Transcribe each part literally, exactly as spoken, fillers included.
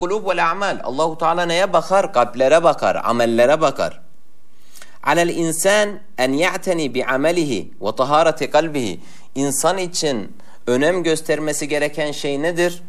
kulub vel a'mal. Allahu Teala neye bakar? Kalplere bakar, amellere bakar. Alel insan en ya'teni bi amelihi ve tahareti kalbihi. İnsan için önem göstermesi gereken şey nedir?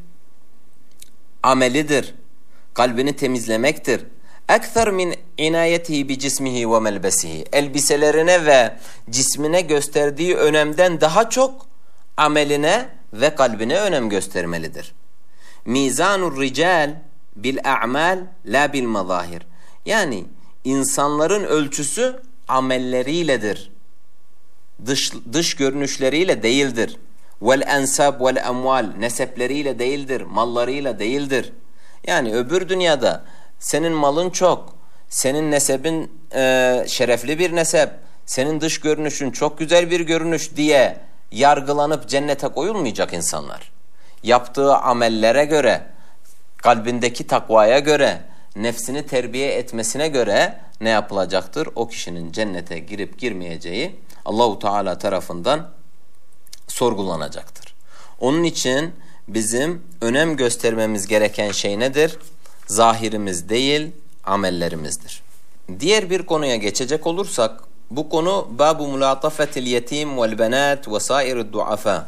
Amelidir. Kalbini temizlemektir. Ekser min inayetihi bi cismihi ve melbesihi. Elbiselerine ve cismine gösterdiği önemden daha çok ameline ve kalbine önem göstermelidir. Mizanur rical bil a'mal la bil mazahir. Yani insanların ölçüsü amelleriyle,dir. Dış, dış görünüşleriyle değildir. Vel ensab vel emval, nesepleriyle değildir, mallarıyla değildir. Yani öbür dünyada senin malın çok, senin nesebin e, şerefli bir nesep, senin dış görünüşün çok güzel bir görünüş diye yargılanıp cennete koyulmayacak insanlar. Yaptığı amellere göre, kalbindeki takvaya göre, nefsini terbiye etmesine göre ne yapılacaktır? O kişinin cennete girip girmeyeceği Allahu Teala tarafından sorgulanacaktır. Onun için bizim önem göstermemiz gereken şey nedir? Zahirimiz değil, amellerimizdir. Diğer bir konuya geçecek olursak, bu konu babu mulatafetil yetim vel benat ve sairud duafa.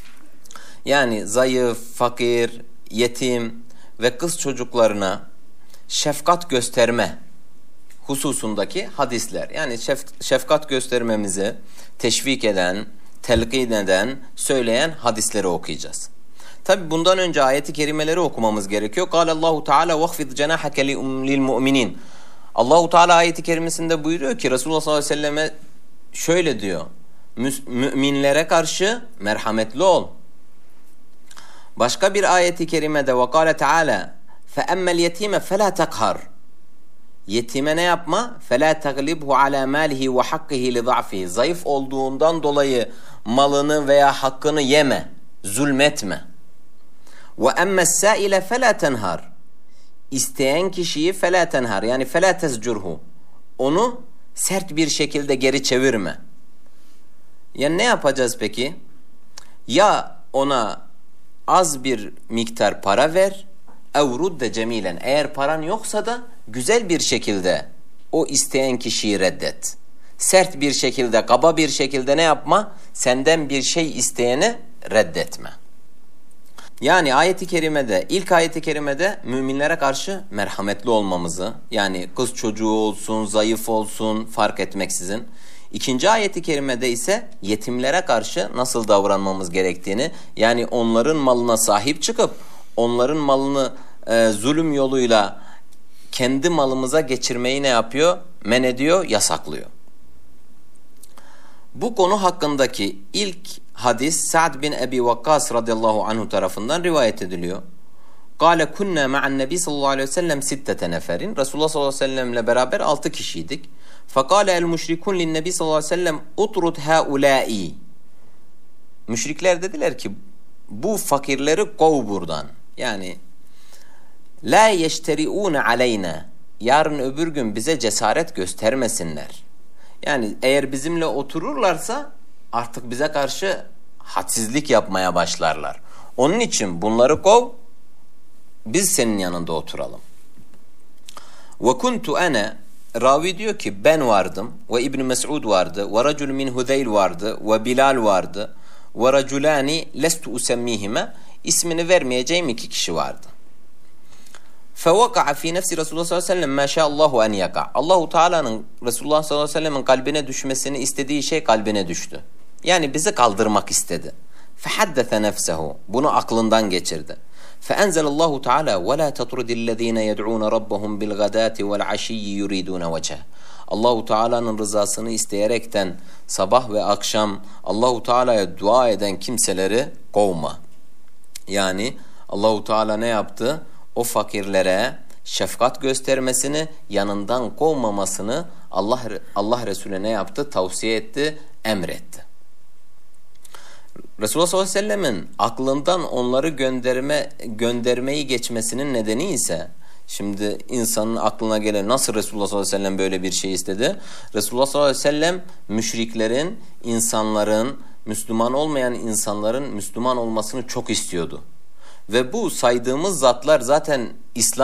Yani zayıf, fakir, yetim ve kız çocuklarına şefkat gösterme hususundaki hadisler. Yani şef, şefkat göstermemizi teşvik eden, telkin eden, söyleyen hadisleri okuyacağız. Tabi bundan önce ayeti kerimeleri okumamız gerekiyor. Allahu Teala vahfid cenahake lil mu'minin. Allahu Teala ayeti kerimesinde buyuruyor ki Resulullah sallallahu aleyhi ve selleme şöyle diyor. Müminlere karşı merhametli ol. Başka bir ayeti kerimede ve kâle Teala fe'emmel yetime felâ tekhar. Yetime ne yapma? فَلَا تَغْلِبْهُ عَلَى مَالِهِ وَحَقِّهِ لِضَعْفِهِ. Zayıf olduğundan dolayı malını veya hakkını yeme, zulmetme. وَأَمَّ السَّائِلَ فَلَا تَنْهَارِ. İsteyen kişiyi فَلَا تَنْهَارِ. Yani فَلَا تَزْجُرْهُ. Onu sert bir şekilde geri çevirme. Yani ne yapacağız peki? Ya ona az bir miktar para ver, اَوْرُدَّ cemilen. Eğer paran yoksa da güzel bir şekilde o isteyen kişiyi reddet. Sert bir şekilde, kaba bir şekilde ne yapma? Senden bir şey isteyeni reddetme. Yani ayeti kerimede, ilk ayeti kerimede müminlere karşı merhametli olmamızı, yani kız çocuğu olsun, zayıf olsun fark etmeksizin. İkinci ayeti kerimede ise yetimlere karşı nasıl davranmamız gerektiğini, yani onların malına sahip çıkıp onların malını e, zulüm yoluyla kendi malımıza geçirmeyi ne yapıyor? Men ediyor, yasaklıyor. Bu konu hakkındaki ilk hadis Sa'd bin Ebi Vakkas radıyallahu anhu tarafından rivayet ediliyor. Kale kunna ma'an nebi sallallahu aleyhi ve sellem sittete neferin. Resulullah sallallahu aleyhi ve sellemle beraber altı kişiydik. Fakale el müşrikun lin nebi sallallahu aleyhi ve sellem utrud haulâi. Müşrikler dediler ki bu fakirleri kov buradan. Yani la yeşteri'ûne aleyna. Yarın öbür gün bize cesaret göstermesinler. Yani eğer bizimle otururlarsa artık bize karşı hadsizlik yapmaya başlarlar. Onun için bunları kov, biz senin yanında oturalım. Ve kuntu ana, ravi diyor ki ben vardım ve İbn Mes'ud vardı ve racul min Hudeyl vardı ve Bilal vardı ve raculani lestu usemmihime, ismini vermeyeceğim iki kişi vardı. فَوَقَعَ ف۪ي نَفْسِ Resulullah sallallahu aleyhi ve sellem مَا شَاءَ اللّٰهُ اَنْ يَقَعَ. Allah-u Teala'nın Resulullah sallallahu aleyhi ve sellem'in kalbine düşmesini istediği şey kalbine düştü. Yani bizi kaldırmak istedi. فَحَدَّثَ نَفْسَهُ. Bunu aklından geçirdi. فَاَنْزَلَ اللّٰهُ تَعَالَى وَلَا تَطْرُدِ الَّذ۪ينَ يَدْعُونَ رَبَّهُمْ بِالْغَدَاتِ وَالْعَشِيِّ يُرِيدُونَ وَجَهِ. Allah-u Teala'nın rızasını isteyerekten sabah ve akşam Allah-u Teala'ya dua eden kimseleri kovma. Yani Allah-u Teala ne yaptı? O fakirlere şefkat göstermesini, yanından kovmamasını Allah Allah Resulüne ne yaptı? Tavsiye etti, emretti. Resulullah sallallahu aleyhi ve sellemin aklından onları gönderme göndermeyi geçmesinin nedeni ise, şimdi insanın aklına gelen nasıl Resulullah sallallahu aleyhi ve sellem böyle bir şey istedi? Resulullah sallallahu aleyhi ve sellem müşriklerin, insanların, Müslüman olmayan insanların Müslüman olmasını çok istiyordu. Ve bu saydığımız zatlar zaten İslam